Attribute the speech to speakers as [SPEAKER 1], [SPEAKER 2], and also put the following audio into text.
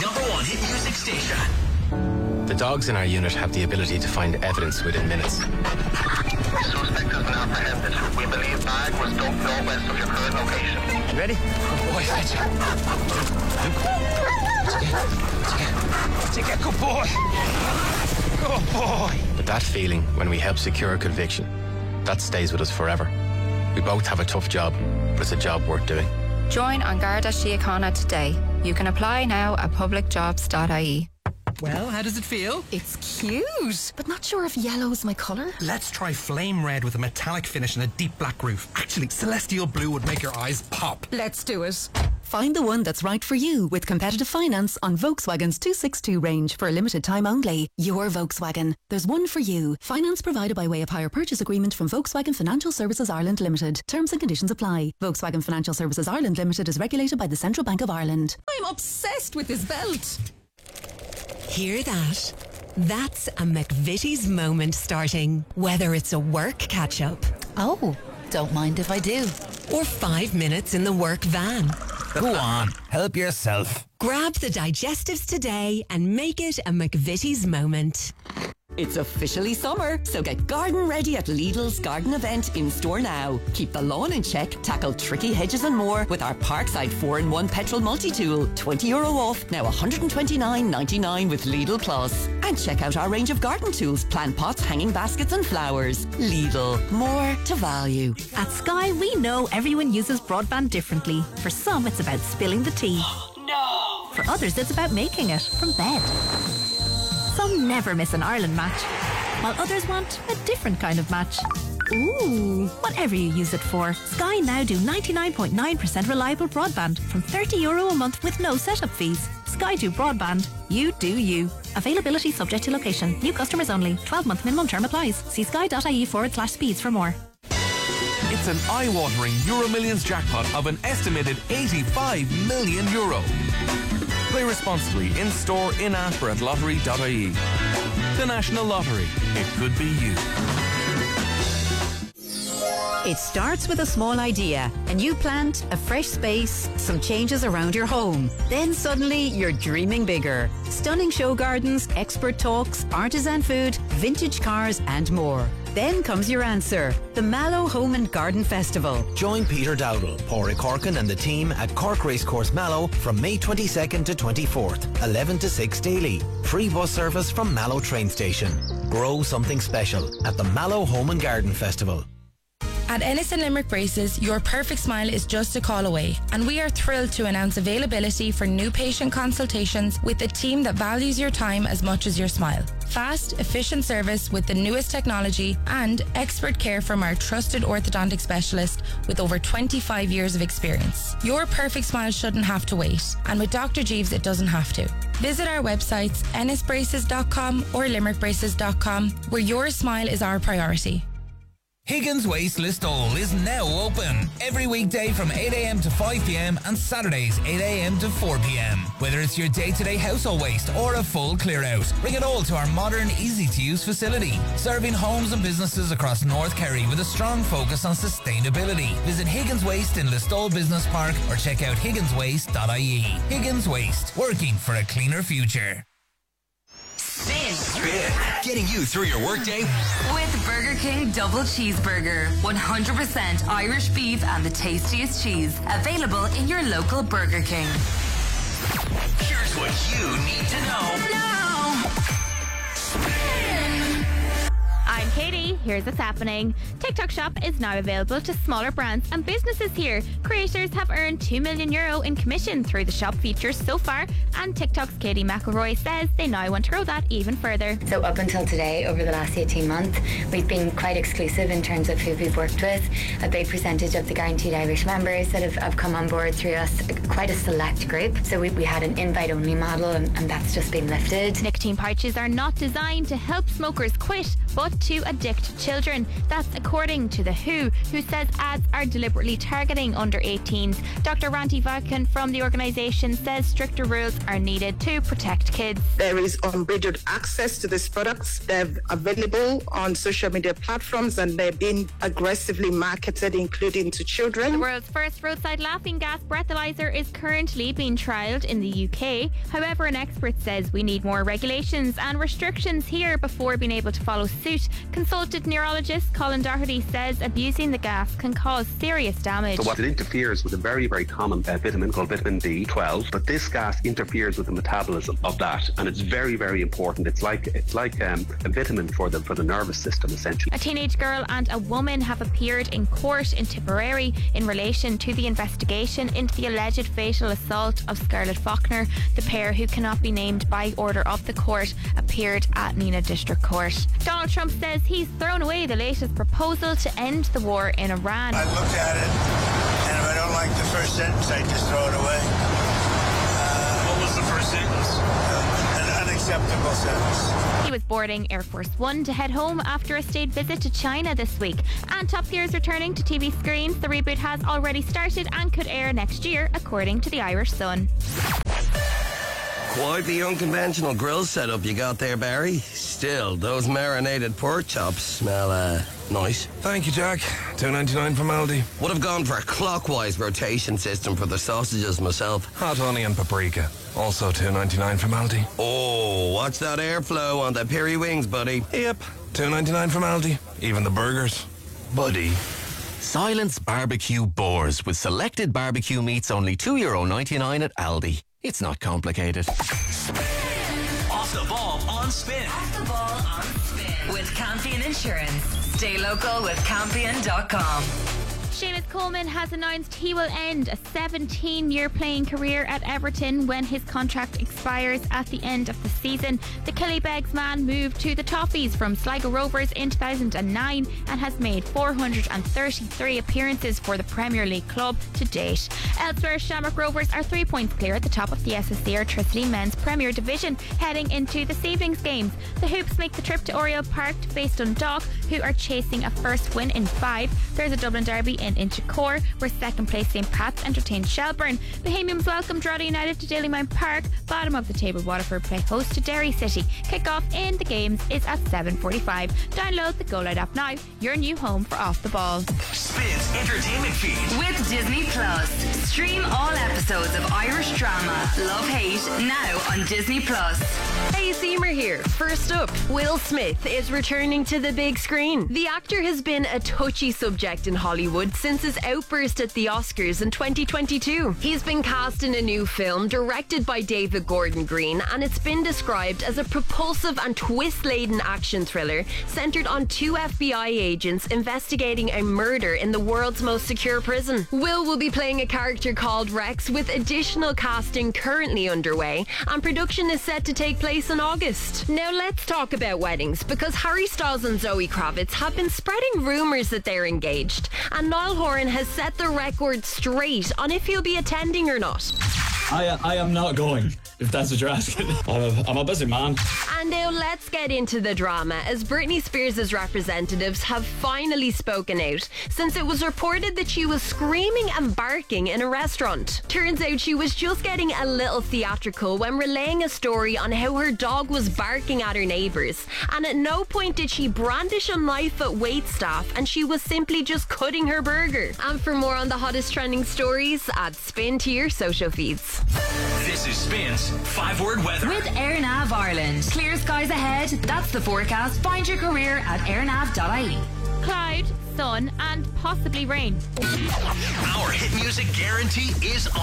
[SPEAKER 1] #1 hit music station.
[SPEAKER 2] The dogs in our unit have the ability to find evidence within minutes.
[SPEAKER 3] Suspect has been apprehended. We believe bag was dumped northwest of your current location.
[SPEAKER 2] Ready?
[SPEAKER 4] Good boy, fetch it. Take it, good boy. Good boy.
[SPEAKER 2] But that feeling when we help secure a conviction, that stays with us forever. We both have a tough job, but it's a job worth doing.
[SPEAKER 5] Join An Garda Síochána today. You can apply now at publicjobs.ie.
[SPEAKER 4] Well, how does it feel?
[SPEAKER 6] It's cute, but not sure if yellow's my colour.
[SPEAKER 4] Let's try flame red with a metallic finish and a deep black roof. Actually, celestial blue would make your eyes pop.
[SPEAKER 6] Let's do it.
[SPEAKER 7] Find the one that's right for you with competitive finance on Volkswagen's 262 range for a limited time only. Your Volkswagen. There's one for you. Finance provided by way of hire purchase agreement from Volkswagen Financial Services Ireland Limited. Terms and conditions apply. Volkswagen Financial Services Ireland Limited is regulated by the Central Bank of Ireland.
[SPEAKER 6] I'm obsessed with this belt.
[SPEAKER 8] Hear that? That's a McVitie's moment starting. Whether it's a work catch-up.
[SPEAKER 6] Oh, don't mind if I do.
[SPEAKER 8] Or 5 minutes in the work van.
[SPEAKER 4] Go on, help yourself.
[SPEAKER 8] Grab the digestives today and make it a McVitie's moment.
[SPEAKER 7] It's officially summer, so get garden ready at Lidl's garden event in store now. Keep the lawn in check, tackle tricky hedges and more with our Parkside 4-in-1 petrol multi-tool. €20 off, now $129.99 with Lidl Plus. And check out our range of garden tools, plant pots, hanging baskets and flowers. Lidl, more to value.
[SPEAKER 9] At Sky, we know everyone uses broadband differently. For some, it's about spilling the tea.
[SPEAKER 1] No!
[SPEAKER 9] For others, it's about making it from bed. Some never miss an Ireland match, while others want a different kind of match. Ooh, whatever you use it for, Sky now do 99.9% reliable broadband from €30 a month with no setup fees. Sky do broadband. You do you. Availability subject to location. New customers only. 12-month minimum term applies. See sky.ie/speeds for more.
[SPEAKER 10] It's an eye-watering Euro Millions jackpot of an estimated €85 million. Play responsibly in-store, in-app or at lottery.ie. The National Lottery. It could be you.
[SPEAKER 11] It starts with a small idea, a new plant, a fresh space, some changes around your home. Then suddenly you're dreaming bigger. Stunning show gardens, expert talks, artisan food, vintage cars and more. Then comes your answer, the Mallow Home and Garden Festival.
[SPEAKER 12] Join Peter Dowdall, Pádraig Corkin and the team at Cork Racecourse Mallow from May 22nd to 24th, 11 to 6 daily. Free bus service from Mallow train station. Grow something special at the Mallow Home and Garden Festival.
[SPEAKER 13] At Ennis and Limerick Braces, your perfect smile is just a call away, and we are thrilled to announce availability for new patient consultations with a team that values your time as much as your smile. Fast, efficient service with the newest technology and expert care from our trusted orthodontic specialist with over 25 years of experience. Your perfect smile shouldn't have to wait, and with Dr. Jeeves it doesn't have to. Visit our websites ennisbraces.com or limerickbraces.com, where your smile is our priority.
[SPEAKER 14] Higgins Waste Listowel is now open every weekday from 8 a.m. to 5 p.m. and Saturdays 8 a.m. to 4 p.m. Whether it's your day-to-day household waste or a full clear-out, bring it all to our modern, easy-to-use facility, serving homes and businesses across North Kerry with a strong focus on sustainability. Visit Higgins Waste in Listowel Business Park or check out higginswaste.ie. Higgins Waste, working for a cleaner future.
[SPEAKER 1] Spin. Getting you through your workday
[SPEAKER 15] with Burger King Double Cheeseburger. 100% Irish beef and the tastiest cheese. Available in your local Burger King.
[SPEAKER 1] Here's what you need to know.
[SPEAKER 15] Now.
[SPEAKER 16] I'm Katie. Here's what's happening. TikTok Shop is now available to smaller brands and businesses here. Creators have earned €2 million in commission through the shop features so far, and TikTok's Katie McElroy says they now want to grow that even further.
[SPEAKER 17] So up until today, over the last 18 months, we've been quite exclusive in terms of who we've worked with. A big percentage of the Guaranteed Irish members that have come on board through us, quite a select group. So we had an invite-only model, and that's just been lifted.
[SPEAKER 16] Nicotine pouches are not designed to help smokers quit, but to addict children. That's according to The WHO, who says ads are deliberately targeting under 18s. Dr. Ranti Vakan from the organisation says stricter rules are needed to protect kids.
[SPEAKER 18] There is unbridled access to these products. They're available on social media platforms and they're being aggressively marketed, including to children.
[SPEAKER 16] The world's first roadside laughing gas breathalyzer is currently being trialled in the UK. However, an expert says we need more regulations and restrictions here before being able to follow suit. Consultant neurologist Colin Doherty says abusing the gas can cause serious damage.
[SPEAKER 19] So what it interferes with a very, very common vitamin called vitamin B12, but this gas interferes with the metabolism of that, and it's very, very important. It's like a vitamin for the nervous system, essentially.
[SPEAKER 16] A teenage girl and a woman have appeared in court in Tipperary in relation to the investigation into the alleged fatal assault of Scarlett Faulkner. The pair, who cannot be named by order of the court, appeared at Neenah District Court. Donald Trump says he's thrown away the latest proposal to end the war in Iran.
[SPEAKER 20] I looked at it, and if I don't like the first sentence, I just throw it away. What was the first sentence? An unacceptable sentence.
[SPEAKER 16] He was boarding Air Force One to head home after a state visit to China this week. And Top Gear is returning to TV screens. The reboot has already started and could air next year, according to the Irish Sun.
[SPEAKER 21] Quite the unconventional grill setup you got there, Barry. Still, those marinated pork chops smell, nice.
[SPEAKER 10] Thank you, Jack. $2.99 from Aldi.
[SPEAKER 21] Would have gone for a clockwise rotation system for the sausages myself.
[SPEAKER 10] Hot onion paprika. Also $2.99 from Aldi.
[SPEAKER 21] Oh, watch that airflow on the peri wings, buddy.
[SPEAKER 10] Yep. $2.99 from Aldi. Even the burgers.
[SPEAKER 22] Buddy. Silence Barbecue Boars with selected barbecue meats only €2.99 at Aldi. It's not complicated.
[SPEAKER 1] Off the ball on Spin.
[SPEAKER 15] Off the ball on Spin. With Campion Insurance. Stay local with Campion.com.
[SPEAKER 16] Seamus Coleman has announced he will end a 17-year playing career at Everton when his contract expires at the end of the season. The Killybegs man moved to the Toffees from Sligo Rovers in 2009 and has made 433 appearances for the Premier League club to date. Elsewhere, Shamrock Rovers are 3 points clear at the top of the SSE Electricity Men's Premier Division heading into this evening's games. The Hoops make the trip to Oriel Park to face Dundalk, who are chasing a first win in 5. There's a Dublin derby in Inchicore, where second place St. Pat's entertained Shelburne. Bohemians welcome Drogheda United to Dalymount Park. Bottom of the table Waterford play host to Derry City. Kick-off in the games is at 7:45. Download the Go Light app now, your new home for Off the Ball.
[SPEAKER 1] Spin's entertainment feed.
[SPEAKER 15] With Disney Plus. Stream all episodes of Irish drama Love Hate now on Disney Plus.
[SPEAKER 23] Hey, Seymour here. First up, Will Smith is returning to the big screen. The actor has been a touchy subject in Hollywood since his outburst at the Oscars in 2022. He's been cast in a new film directed by David Gordon Green, and it's been described as a propulsive and twist-laden action thriller centered on 2 FBI agents investigating a murder in the world's most secure prison. Will be playing a character called Rex, with additional casting currently underway, and production is set to take place in August. Now let's talk about weddings, because Harry Styles and Zoe Kravitz have been spreading rumours that they're engaged, and Niall Horan has set the record straight on if he'll be attending or not.
[SPEAKER 24] I am not going, if that's what you're asking. I'm a busy man.
[SPEAKER 23] And now let's get into the drama, as Britney Spears' representatives have finally spoken out, since it was reported that she was screaming and barking in a restaurant. Turns out she was just getting a little theatrical when relaying a story on how her dog was barking at her neighbours, and at no point did she brandish a knife at waitstaff, and she was simply just cutting her burger. And for more on the hottest trending stories, add Spin to your social feeds.
[SPEAKER 1] This is Spin's 5-word weather.
[SPEAKER 15] With AirNav Ireland. Clear skies ahead. That's the forecast. Find your career at airnav.ie.
[SPEAKER 16] Cloud, sun and possibly rain.
[SPEAKER 1] Our hit music guarantee is on.